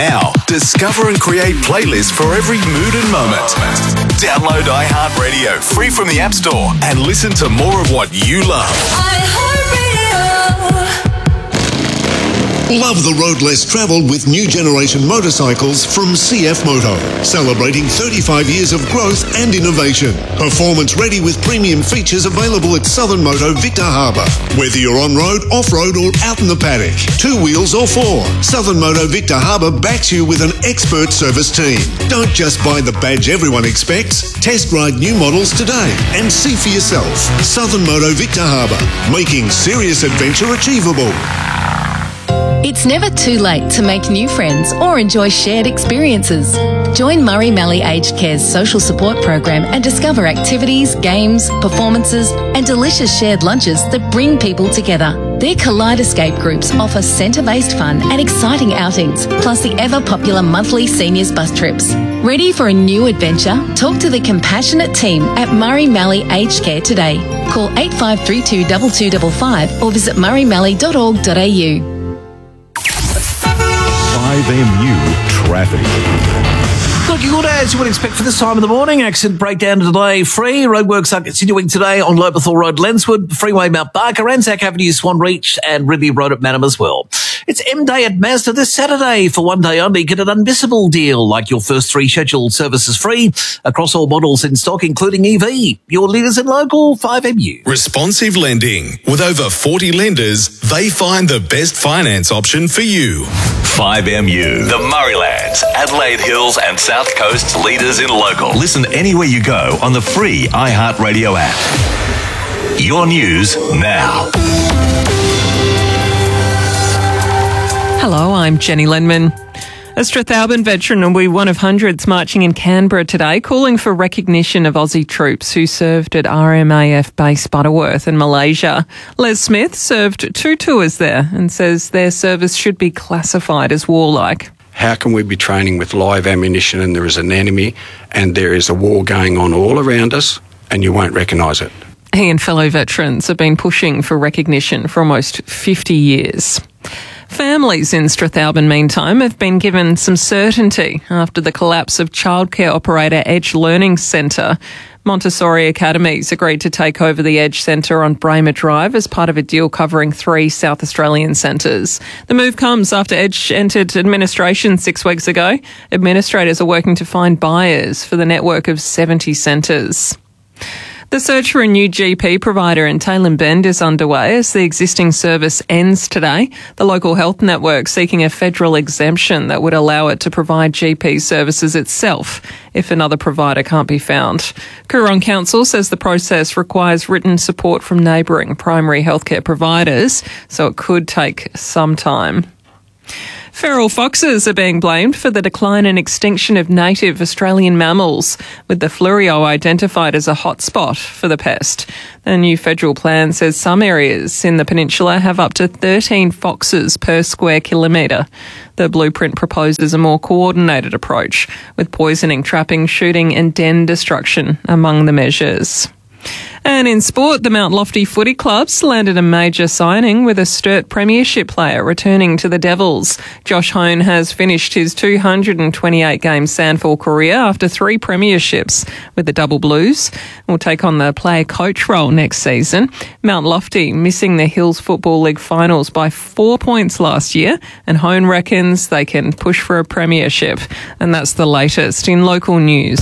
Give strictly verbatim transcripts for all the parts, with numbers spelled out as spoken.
Now, discover and create playlists for every mood and moment. Download iHeartRadio free from the App Store and listen to more of what you love. Love the road less travelled with new generation motorcycles from C F Moto, celebrating thirty-five years of growth and innovation. Performance ready with premium features available at Southern Moto Victor Harbour. Whether you're on-road, off-road or out in the paddock, two wheels or four, Southern Moto Victor Harbour backs you with an expert service team. Don't just buy the badge everyone expects. Test ride new models today and see for yourself. Southern Moto Victor Harbour, making serious adventure achievable. It's never too late to make new friends or enjoy shared experiences. Join Murray Mallee Aged Care's social support program and discover activities, games, performances and delicious shared lunches that bring people together. Their Kaleidoscape groups offer centre-based fun and exciting outings, plus the ever-popular monthly seniors bus trips. Ready for a new adventure? Talk to the compassionate team at Murray Mallee Aged Care today. Call eight five three two two two five five or visit murray mallee dot org dot a u. five M U traffic. Looking good as you would expect for this time of the morning. Accident breakdown today free. Roadworks are continuing today on Lobethal Road, Lenswood, Freeway Mount Barker, Anzac Avenue, Swan Reach and Ridley Road at Madam as well. It's M Day at Mazda this Saturday. For one day only, get an unmissable deal like your first three scheduled services free across all models in stock, including E V. Your leaders in local five M U. Responsive lending. With over forty lenders, they find the best finance option for you. five M U. The Murraylands, Adelaide Hills and South Coast's leaders in local. Listen anywhere you go on the free iHeartRadio app. Your news now. Hello, I'm Jenny Lenman. A Strathalbyn veteran will be one of hundreds marching in Canberra today, calling for recognition of Aussie troops who served at R M A F Base Butterworth in Malaysia. Les Smith served two tours there and says their service should be classified as warlike. How can we be training with live ammunition and there is an enemy and there is a war going on all around us and you won't recognise it? He and fellow veterans have been pushing for recognition for almost fifty years. Families in Strathalbyn, meantime, have been given some certainty after the collapse of childcare operator Edge Learning Centre. Montessori Academies agreed to take over the Edge Centre on Bramer Drive as part of a deal covering three South Australian centres. The move comes after Edge entered administration six weeks ago. Administrators are working to find buyers for the network of seventy centres. The search for a new G P provider in Tailem Bend is underway as the existing service ends today. The local health network seeking a federal exemption that would allow it to provide G P services itself if another provider can't be found. Coorong Council says the process requires written support from neighbouring primary healthcare providers, so it could take some time. Feral foxes are being blamed for the decline and extinction of native Australian mammals, with the Fleurieu identified as a hotspot for the pest. The new federal plan says some areas in the peninsula have up to thirteen foxes per square kilometre. The blueprint proposes a more coordinated approach, with poisoning, trapping, shooting and den destruction among the measures. And in sport, the Mount Lofty Footy Clubs landed a major signing with a Sturt Premiership player returning to the Devils. Josh Hone has finished his two hundred twenty-eight game Sandford career after three premierships with the Double Blues. Will take on the player-coach role next season. Mount Lofty missing the Hills Football League finals by four points last year, and Hone reckons they can push for a premiership. And that's the latest in local news.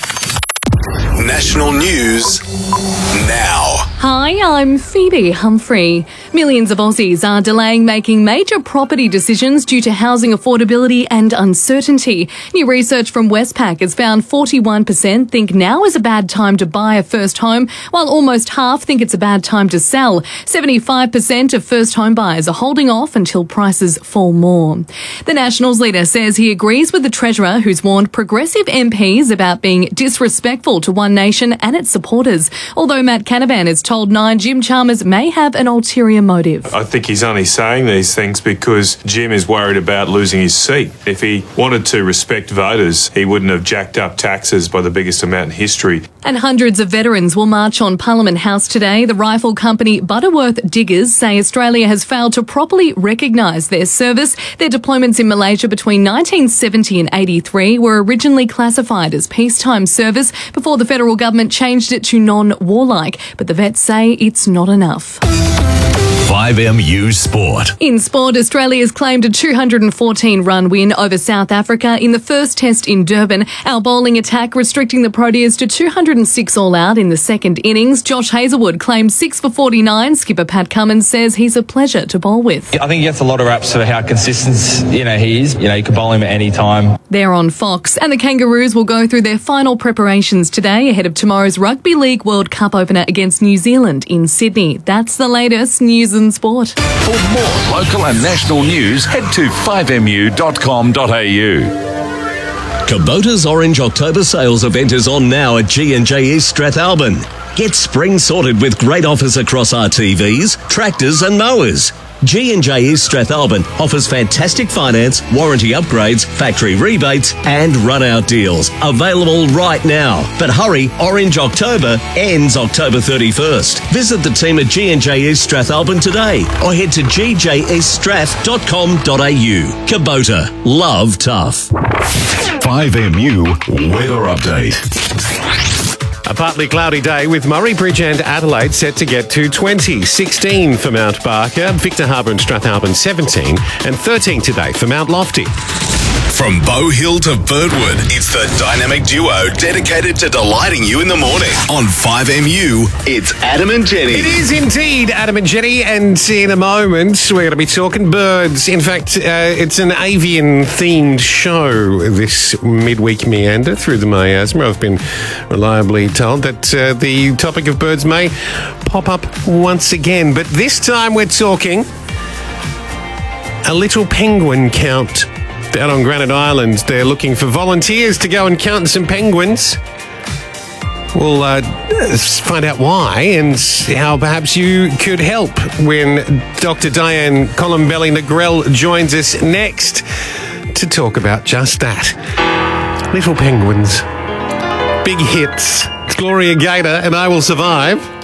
National news now. Hi, I'm Phoebe Humphrey. Millions of Aussies are delaying making major property decisions due to housing affordability and uncertainty. New research from Westpac has found forty-one percent think now is a bad time to buy a first home, while almost half think it's a bad time to sell. seventy-five percent of first home buyers are holding off until prices fall more. The Nationals leader says he agrees with the Treasurer, who's warned progressive M Ps about being disrespectful to One Nation and its supporters. Although Matt Canavan is told Nine Jim Chalmers may have an ulterior ulterior motive. I think he's only saying these things because Jim is worried about losing his seat. If he wanted to respect voters, he wouldn't have jacked up taxes by the biggest amount in history. And hundreds of veterans will march on Parliament House today. The rifle company Butterworth Diggers say Australia has failed to properly recognise their service. Their deployments in Malaysia between nineteen seventy and eighty-three were originally classified as peacetime service before the federal government changed it to non-warlike. But the vets say it's not enough. five M U Sport. In sport, Australia's claimed a two hundred fourteen run win over South Africa in the first test in Durban. Our bowling attack restricting the Proteas to two hundred six all out in the second innings. Josh Hazlewood claimed six for forty-nine. Skipper Pat Cummins says he's a pleasure to bowl with. I think he gets a lot of raps for how consistent, you know, he is. You know, you can bowl him at any time. They're on Fox, and the Kangaroos will go through their final preparations today ahead of tomorrow's Rugby League World Cup opener against New Zealand in Sydney. That's the latest news and sport. For more local and national news, head to five m u dot com dot a u. Kubota's Orange October sales event is on now at G and J East Strathalbyn. Get spring sorted with great offers across R T Vs, tractors and mowers. G and J East Strathalbyn offers fantastic finance, warranty upgrades, factory rebates and run-out deals. Available right now. But hurry, Orange October ends October thirty-first. Visit the team at G and J East Strathalbyn today or head to g j east strath dot com dot a u. Kubota. Love tough. five M U Weather Update. A partly cloudy day with Murray Bridge and Adelaide set to get to twenty, sixteen for Mount Barker, Victor Harbour and Strathalbyn seventeen, and thirteen today for Mount Lofty. From Bow Hill to Birdwood, it's the dynamic duo dedicated to delighting you in the morning. On five M U, it's Adam and Jenny. It is indeed Adam and Jenny, and in a moment we're going to be talking birds. In fact, uh, it's an avian-themed show, this midweek meander through the miasma. I've been reliably told that uh, the topic of birds may pop up once again, but this time we're talking a little penguin count. Down on Granite Island, they're looking for volunteers to go and count some penguins. We'll uh, find out why and how perhaps you could help when Doctor Diane Colombelli-Negrell joins us next to talk about just that. Little penguins. Big hits. It's Gloria Gaynor and I Will Survive.